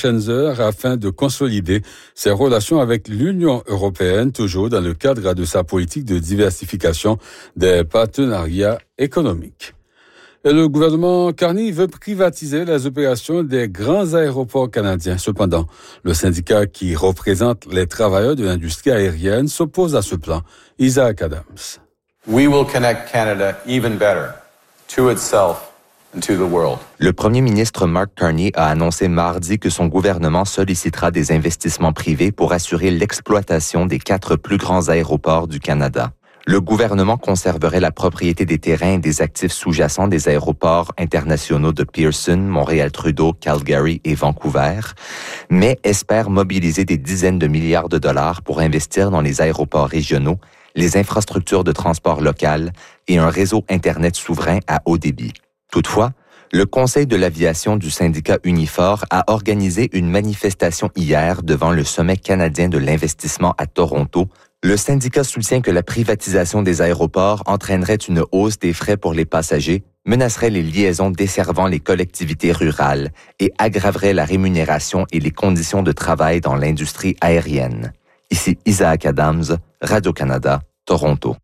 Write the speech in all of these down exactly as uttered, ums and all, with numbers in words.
prochaines heures afin de consolider ses relations avec l'Union européenne, toujours dans le cadre de sa politique de diversification des partenariats économiques. Et le gouvernement Carney veut privatiser les opérations des grands aéroports canadiens. Cependant, le syndicat qui représente les travailleurs de l'industrie aérienne s'oppose à ce plan. Isaac Adams. We will connect Canada even better to itself and to the world. Le premier ministre Mark Carney a annoncé mardi que son gouvernement sollicitera des investissements privés pour assurer l'exploitation des quatre plus grands aéroports du Canada. Le gouvernement conserverait la propriété des terrains et des actifs sous-jacents des aéroports internationaux de Pearson, Montréal-Trudeau, Calgary et Vancouver, mais espère mobiliser des dizaines de milliards de dollars pour investir dans les aéroports régionaux, les infrastructures de transport local et un réseau Internet souverain à haut débit. Toutefois, le Conseil de l'aviation du syndicat Unifor a organisé une manifestation hier devant le Sommet canadien de l'investissement à Toronto. Le syndicat soutient que la privatisation des aéroports entraînerait une hausse des frais pour les passagers, menacerait les liaisons desservant les collectivités rurales et aggraverait la rémunération et les conditions de travail dans l'industrie aérienne. Ici Isaac Adams, Radio-Canada, Toronto.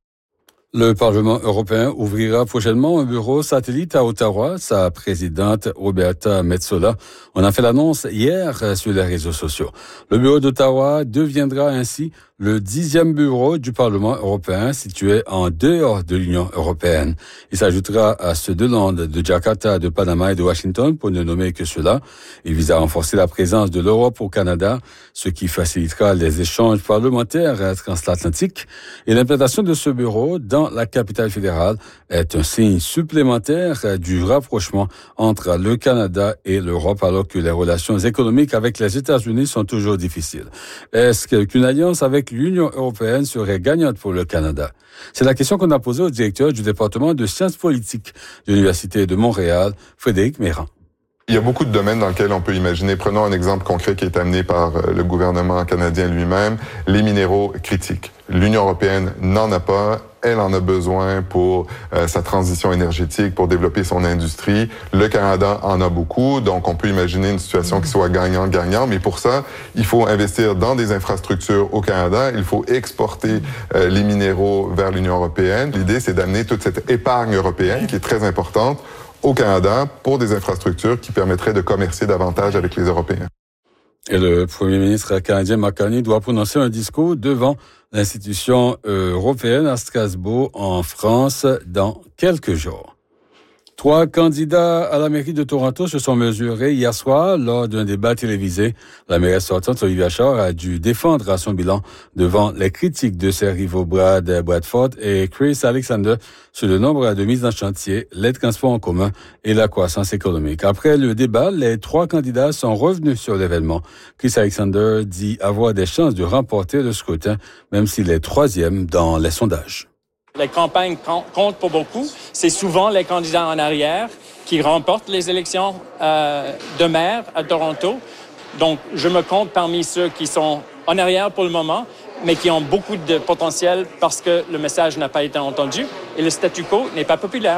Le Parlement européen ouvrira prochainement un bureau satellite à Ottawa. Sa présidente, Roberta Metsola, en a fait l'annonce hier sur les réseaux sociaux. Le bureau d'Ottawa deviendra ainsi le dixième bureau du Parlement européen situé en dehors de l'Union européenne. Il s'ajoutera à ceux de Londres, de Jakarta, de Panama et de Washington, pour ne nommer que cela. Il vise à renforcer la présence de l'Europe au Canada, ce qui facilitera les échanges parlementaires transatlantiques. Et l'implantation de ce bureau dans la capitale fédérale est un signe supplémentaire du rapprochement entre le Canada et l'Europe, alors que les relations économiques avec les États-Unis sont toujours difficiles. Est-ce qu'une alliance avec l'Union européenne serait gagnante pour le Canada? C'est la question qu'on a posée au directeur du département de sciences politiques de l'Université de Montréal, Frédéric Méran. Il y a beaucoup de domaines dans lesquels on peut imaginer. Prenons un exemple concret qui est amené par le gouvernement canadien lui-même, les minéraux critiques. L'Union européenne n'en a pas. Elle en a besoin pour euh, sa transition énergétique, pour développer son industrie. Le Canada en a beaucoup, donc on peut imaginer une situation qui soit gagnant-gagnant. Mais pour ça, il faut investir dans des infrastructures au Canada. Il faut exporter euh, les minéraux vers l'Union européenne. L'idée, c'est d'amener toute cette épargne européenne qui est très importante au Canada pour des infrastructures qui permettraient de commercer davantage avec les Européens. Et le premier ministre canadien Mark Carney doit prononcer un discours devant l'institution européenne à Strasbourg, en France, dans quelques jours. Trois candidats à la mairie de Toronto se sont mesurés hier soir lors d'un débat télévisé. La mairesse sortante, Olivia Shaw, a dû défendre à son bilan devant les critiques de ses rivaux Brad Bradford et Chris Alexander sur le nombre de mises en chantier, les transports en commun et la croissance économique. Après le débat, les trois candidats sont revenus sur l'événement. Chris Alexander dit avoir des chances de remporter le scrutin, même s'il est troisième dans les sondages. Les campagnes comptent pour beaucoup. C'est souvent les candidats en arrière qui remportent les élections euh, de maire à Toronto. Donc, je me compte parmi ceux qui sont en arrière pour le moment, mais qui ont beaucoup de potentiel parce que le message n'a pas été entendu et le statu quo n'est pas populaire.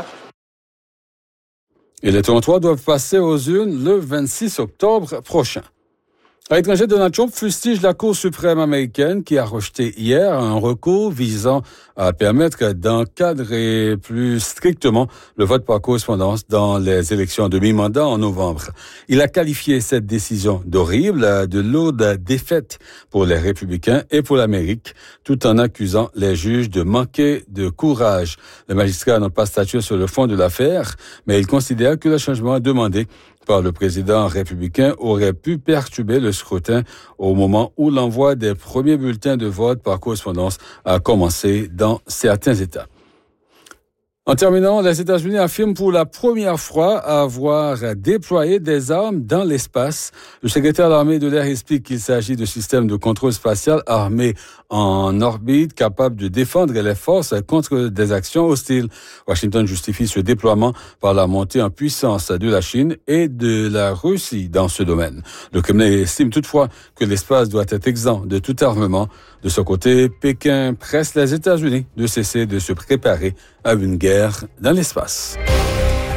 Et les Torontois doivent passer aux urnes le vingt-six octobre prochain. À l'étranger, Donald Trump fustige la Cour suprême américaine qui a rejeté hier un recours visant à permettre d'encadrer plus strictement le vote par correspondance dans les élections de mi-mandat en novembre. Il a qualifié cette décision d'horrible, de lourde défaite pour les républicains et pour l'Amérique, tout en accusant les juges de manquer de courage. Les magistrats n'ont pas statué sur le fond de l'affaire, mais ils considèrent que le changement demandé par le président républicain aurait pu perturber le scrutin au moment où l'envoi des premiers bulletins de vote par correspondance a commencé dans certains États. En terminant, les États-Unis affirment pour la première fois avoir déployé des armes dans l'espace. Le secrétaire de l'armée de l'air explique qu'il s'agit de systèmes de contrôle spatial armés en orbite capables de défendre les forces contre des actions hostiles. Washington justifie ce déploiement par la montée en puissance de la Chine et de la Russie dans ce domaine. Le Kremlin estime toutefois que l'espace doit être exempt de tout armement. De son côté, Pékin presse les États-Unis de cesser de se préparer à une guerre dans l'espace.